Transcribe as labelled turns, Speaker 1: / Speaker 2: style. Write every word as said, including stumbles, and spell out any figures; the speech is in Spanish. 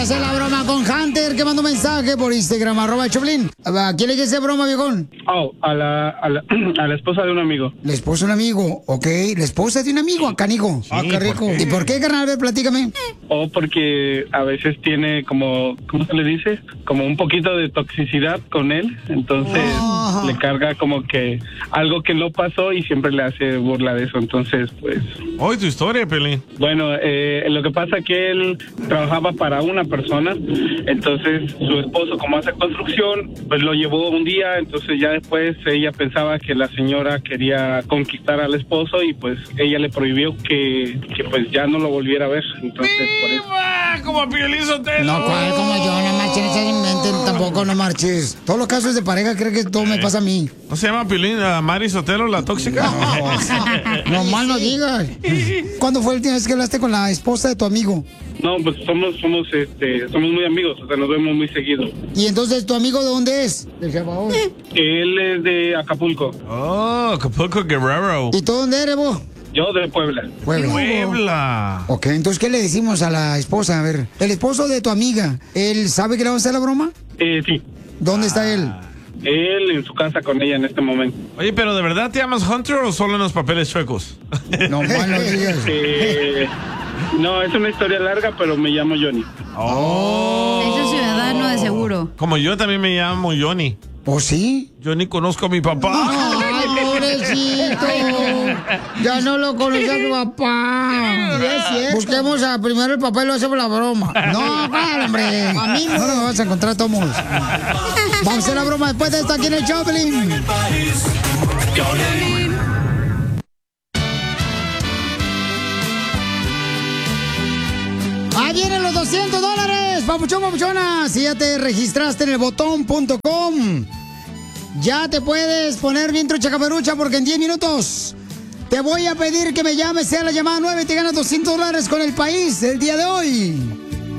Speaker 1: hacer la broma con Hunter, que mandó un mensaje por Instagram, arroba el Choplin. ¿A quién le quiere hacer broma, viejón?
Speaker 2: Oh, a la, a la, a la esposa de un amigo.
Speaker 1: La esposa de un amigo, ok. La esposa de un amigo, acá, canijo. Ah, qué rico. ¿Por qué? ¿Y por qué, carnal? A ver, platícame.
Speaker 2: O porque a veces tiene como, ¿cómo se le dice? Como un poquito de toxicidad con él. Entonces oh. le carga como que algo que no pasó y siempre le hace burla de eso. Entonces, pues...
Speaker 3: Hoy tu historia, Pelín.
Speaker 2: Bueno, eh, lo que pasa es que él trabajaba para una persona. Entonces, su esposo, como hace construcción, pues lo llevó un día. Entonces, ya después ella pensaba que la señora quería conquistar al esposo y pues ella le prohibió que, que pues ya no lo volviera a ver. Entonces, por eso...
Speaker 3: Como Piolín Sotelo.
Speaker 1: No, ¿cuál? Como yo, no marches, no se inventen, tampoco no marches. Todos los casos de pareja creen que todo me pasa a mí.
Speaker 3: ¿No se llama Piolín, uh, Mari Sotelo, la tóxica?
Speaker 1: No, no mal no digas. ¿Cuándo fue la última vez que hablaste con la esposa de tu amigo?
Speaker 2: No, pues somos, somos, este, somos muy amigos, o sea, nos vemos muy seguido.
Speaker 1: ¿Y entonces tu amigo de dónde es? ¿De Salvador?
Speaker 2: Él es de Acapulco.
Speaker 3: Oh, Acapulco Guerrero.
Speaker 1: ¿Y tú dónde eres vos?
Speaker 2: Yo de Puebla.
Speaker 1: Puebla.
Speaker 3: Puebla.
Speaker 1: Ok, entonces, ¿qué le decimos a la esposa? A ver, el esposo de tu amiga, ¿él sabe que le vamos a hacer la broma?
Speaker 2: Eh, sí.
Speaker 1: ¿Dónde ah. está él?
Speaker 2: Él en su casa con ella en este momento.
Speaker 3: Oye, pero ¿de verdad te llamas Hunter o solo en los papeles chuecos?
Speaker 1: No, mal no digas.
Speaker 2: Eh, no, es una historia larga, pero me llamo Johnny.
Speaker 4: Oh. Es un ciudadano de seguro.
Speaker 3: Como yo también me llamo Johnny.
Speaker 1: ¿Oh, sí?
Speaker 3: Yo ni conozco a mi papá.
Speaker 1: Ay, pobrecito. Ya no lo conoce a tu papá. Sí, es cierto. Busquemos a primero el papá y lo hacemos la broma. No, claro, hombre. A mí no lo vas a encontrar todos. Vamos a hacer la broma después de esto aquí en el Choplin. Ahí vienen los doscientos dólares, papuchón, papuchona. Si ya te registraste en el botón punto com, ya te puedes poner bien trucha caperucha porque en diez minutos te voy a pedir que me llames, sea la llamada nueve y te ganas doscientos dólares con el país el día de hoy.